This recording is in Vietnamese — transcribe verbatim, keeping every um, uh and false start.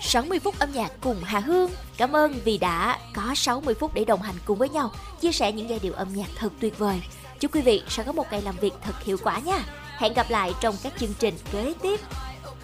sáu mươi phút âm nhạc cùng Hà Hương. Cảm ơn vì đã có sáu mươi phút để đồng hành cùng với nhau, chia sẻ những giai điệu âm nhạc thật tuyệt vời. Chúc quý vị sẽ có một ngày làm việc thật hiệu quả nha. Hẹn gặp lại trong các chương trình kế tiếp.